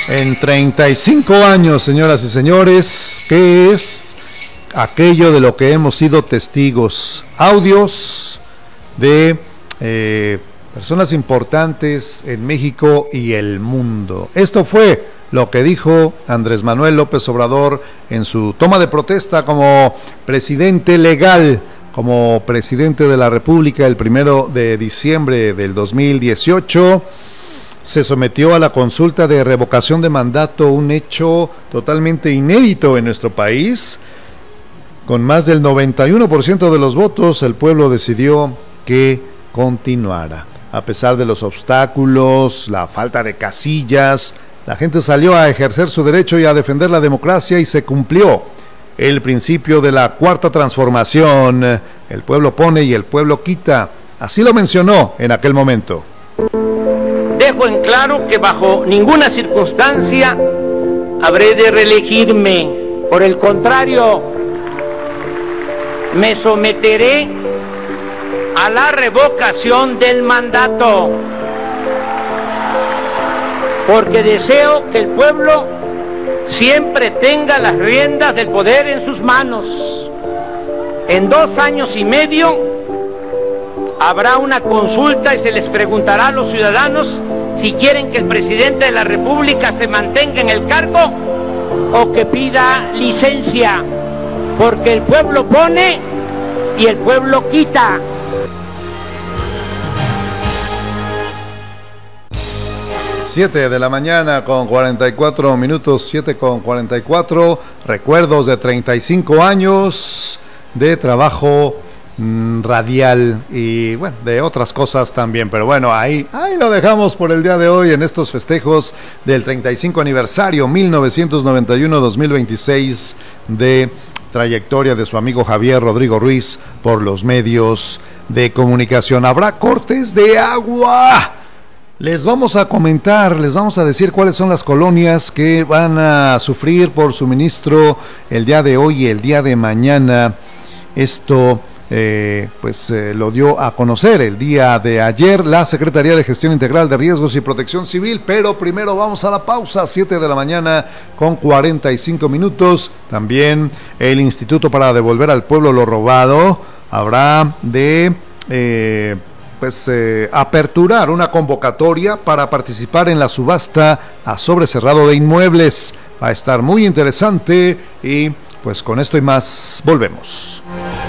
En 35 años, señoras y señores, ¿qué es aquello de lo que hemos sido testigos? Audios de personas importantes en México y el mundo. Esto fue lo que dijo Andrés Manuel López Obrador en su toma de protesta como presidente legal, como presidente de la República el 1 de diciembre del 2018. Se sometió a la consulta de revocación de mandato, un hecho totalmente inédito en nuestro país. Con más del 91% de los votos, el pueblo decidió que continuara. A pesar de los obstáculos, la falta de casillas, la gente salió a ejercer su derecho y a defender la democracia y se cumplió el principio de la cuarta transformación. El pueblo pone y el pueblo quita. Así lo mencionó en aquel momento. Dejo en claro que bajo ninguna circunstancia habré de reelegirme. Por el contrario, me someteré a la revocación del mandato, porque deseo que el pueblo siempre tenga las riendas del poder en sus manos. En 2 años y medio habrá una consulta y se les preguntará a los ciudadanos si quieren que el presidente de la República se mantenga en el cargo o que pida licencia, porque el pueblo pone y el pueblo quita. Siete de la mañana con 44 minutos, 7:44, recuerdos de 35 años de trabajo radial y bueno, de otras cosas también, pero bueno, ahí lo dejamos por el día de hoy en estos festejos del 35 aniversario 1991-2026 de trayectoria de su amigo Javier Rodrigo Ruiz por los medios de comunicación. Habrá cortes de agua. Les vamos a comentar, les vamos a decir cuáles son las colonias que van a sufrir por suministro el día de hoy y el día de mañana. Esto lo dio a conocer el día de ayer la Secretaría de Gestión Integral de Riesgos y Protección Civil, pero primero vamos a la pausa, 7 de la mañana con 45 minutos. También el Instituto para Devolver al Pueblo lo Robado habrá de aperturar una convocatoria para participar en la subasta a sobrecerrado de inmuebles. Va a estar muy interesante y pues con esto y más volvemos.